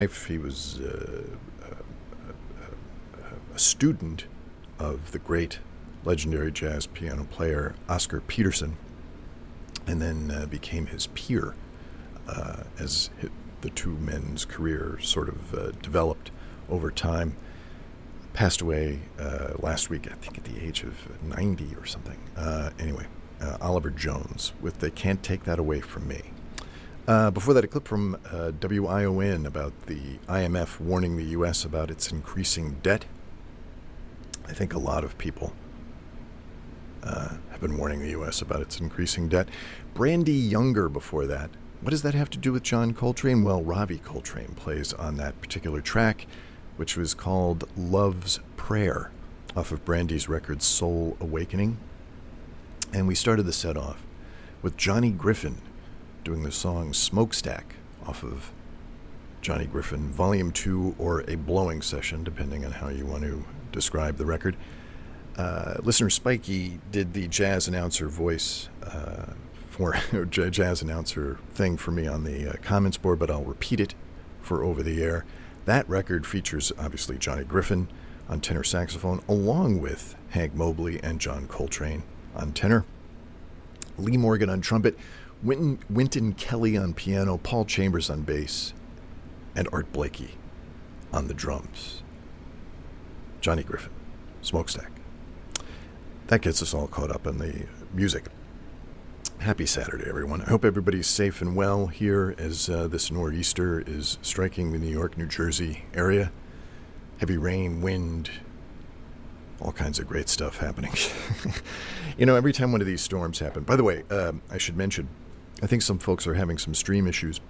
He was a student of the great legendary jazz piano player Oscar Peterson, and then became his peer as the two men's career sort of developed over time. Passed away last week, I think at the age of 90 or something. Anyway, Oliver Jones with They Can't Take That Away From Me. Before that, a clip from WION about the IMF warning the U.S. about its increasing debt. I think a lot of people have been warning the U.S. about its increasing debt. Brandy Younger before that. What does that have to do with John Coltrane? Well, Ravi Coltrane plays on that particular track, which was called Love's Prayer, off of Brandy's record Soul Awakening. And we started the set off with Johnny Griffin doing the song Smokestack off of Johnny Griffin Volume 2, or a blowing session, depending on how you want to describe the record. Listener Spikey did the jazz announcer voice for jazz announcer thing for me on the comments board, but I'll repeat it for over the air. That record features, obviously, Johnny Griffin on tenor saxophone, along with Hank Mobley and John Coltrane on tenor, Lee Morgan on trumpet, Wynton Kelly on piano, Paul Chambers on bass, and Art Blakey on the drums. Johnny Griffin, Smokestack. That gets us all caught up on the music. Happy Saturday, everyone. I hope everybody's safe and well here as this nor'easter is striking the New York, New Jersey area. Heavy rain, wind, all kinds of great stuff happening. You know, every time one of these storms happen. By the way, I should mention, I think some folks are having some stream issues.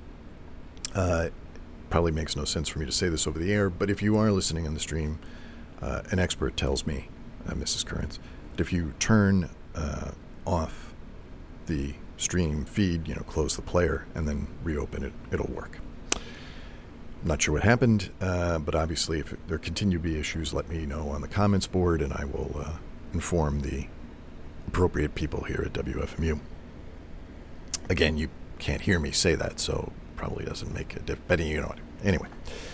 Probably makes no sense for me to say this over the air, but if you are listening on the stream, an expert tells me, Mrs. Currents, that if you turn off the stream feed, close the player, and then reopen it, it'll work. I'm not sure what happened, but obviously if there continue to be issues, let me know on the comments board, and I will inform the appropriate people here at WFMU. Again, you can't hear me say that, so probably doesn't make a difference. But you know what? Anyway,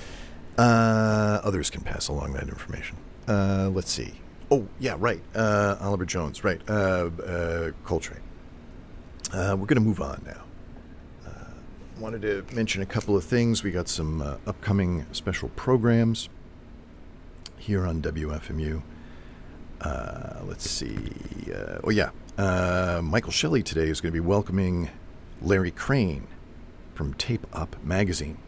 others can pass along that information. Let's see. Oh, yeah, right. Oliver Jones, right. Coltrane. We're going to move on now. Wanted to mention a couple of things. We got some upcoming special programs here on WFMU. Let's see. Michael Shelley today is going to be welcoming Larry Crane from Tape Up magazine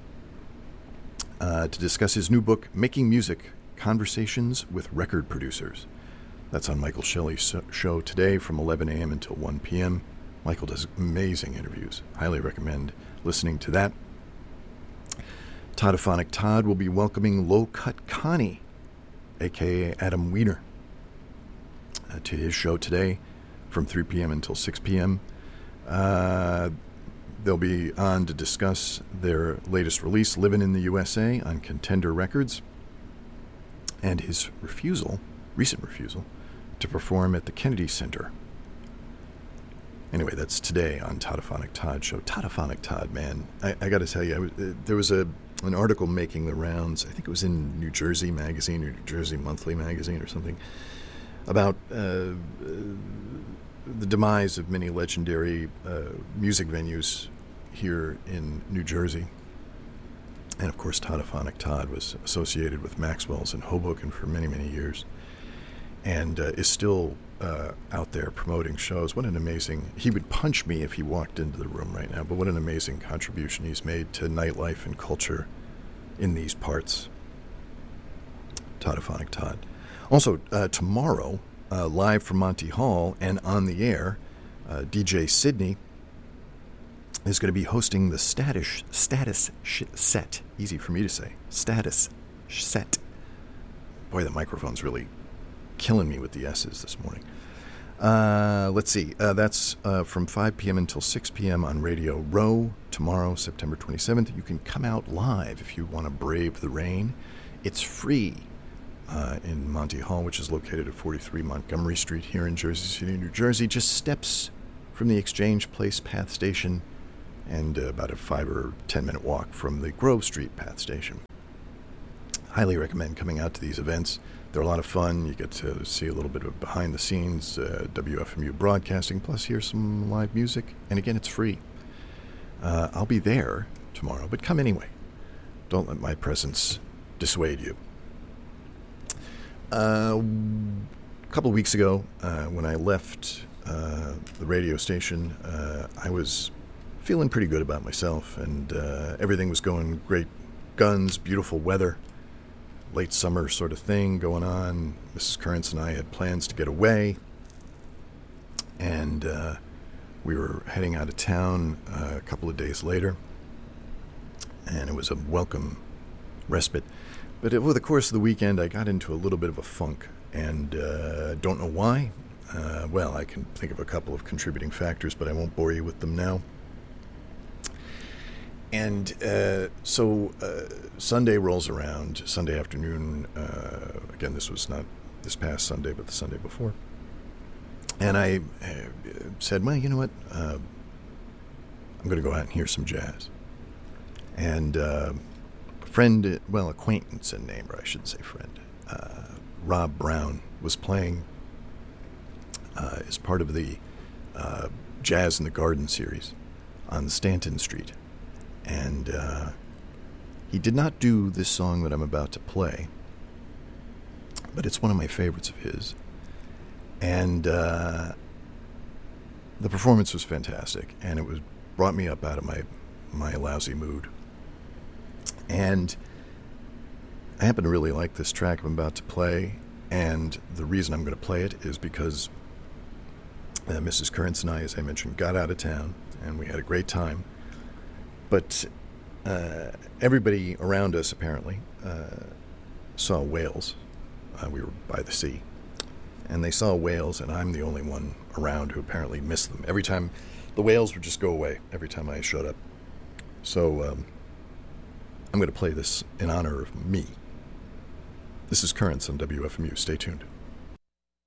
to discuss his new book, Making Music, Conversations with Record Producers. That's on Michael Shelley's show today from 11 a.m. until 1 p.m. Michael does amazing interviews. Highly recommend listening to that. Toddophonic Todd will be welcoming Low Cut Connie, a.k.a. Adam Weiner, to his show today from 3 p.m. until 6 p.m. They'll be on to discuss their latest release, Livin' in the USA, on Contender Records, and his recent refusal, to perform at the Kennedy Center. Anyway, that's today on Toddophonic Todd show. Toddophonic Todd, man, I got to tell you, there was an article making the rounds. I think it was in New Jersey Magazine or New Jersey Monthly Magazine or something about the demise of many legendary music venues here in New Jersey. And of course, Toddophonic Todd was associated with Maxwell's in Hoboken for many, many years, and is still out there promoting shows. What an amazing... He would punch me if he walked into the room right now, but what an amazing contribution he's made to nightlife and culture in these parts. Toddophonic Todd. Also, tomorrow, live from Monty Hall and on the air, DJ Sydney is going to be hosting the Status Set. Easy for me to say. Status Set. Boy, the microphone's really killing me with the S's this morning. Let's see. That's from 5 p.m. until 6 p.m. on Radio Row tomorrow, September 27th. You can come out live if you want to brave the rain. It's free in Monty Hall, which is located at 43 Montgomery Street here in Jersey City, New Jersey, just steps from the Exchange Place Path Station and about a 5 or 10 minute walk from the Grove Street PATH station. Highly recommend coming out to these events. They're a lot of fun. You get to see a little bit of behind the scenes WFMU broadcasting, plus hear some live music. And again, it's free. I'll be there tomorrow, but come anyway. Don't let my presence dissuade you. A couple of weeks ago, when I left the radio station, I was feeling pretty good about myself, and everything was going great guns, beautiful weather, late summer sort of thing going on. Mrs. Currents and I had plans to get away, and we were heading out of town a couple of days later, and it was a welcome respite. But over the course of the weekend, I got into a little bit of a funk, and don't know why. Well, I can think of a couple of contributing factors, but I won't bore you with them now. And so Sunday rolls around, Sunday afternoon. Again, this was not this past Sunday, but the Sunday before. And I said, well, you know what? I'm going to go out and hear some jazz. And acquaintance and neighbor, I shouldn't say friend, Rob Brown was playing as part of the Jazz in the Garden series on Stanton Street. And he did not do this song that I'm about to play, but it's one of my favorites of his. And the performance was fantastic, and it brought me up out of my lousy mood. And I happen to really like this track I'm about to play, and the reason I'm going to play it is because Mrs. Currents and I, as I mentioned, got out of town, and we had a great time. But everybody around us, apparently, saw whales. We were by the sea. And they saw whales, and I'm the only one around who apparently missed them. Every time, the whales would just go away every time I showed up. So I'm going to play this in honor of me. This is Currents on WFMU. Stay tuned.